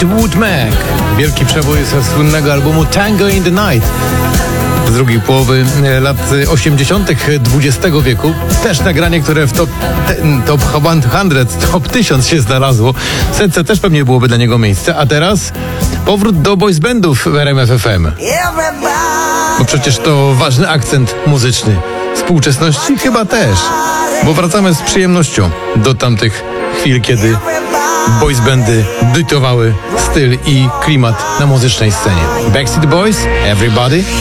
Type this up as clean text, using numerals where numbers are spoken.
Fleetwood Mac. Wielki przebój ze słynnego albumu Tango in the Night z drugiej połowy lat 80. XX wieku. Też nagranie, które w top 100, top 1000 się znalazło. W setce też pewnie byłoby dla niego miejsce. A teraz powrót do boys bandów w RMF FM. Bo przecież to ważny akcent muzyczny. Współczesności chyba też. Bo wracamy z przyjemnością do tamtych chwil, kiedy boys bandy dyktowały styl i klimat na muzycznej scenie. Backstreet Boys, Everybody.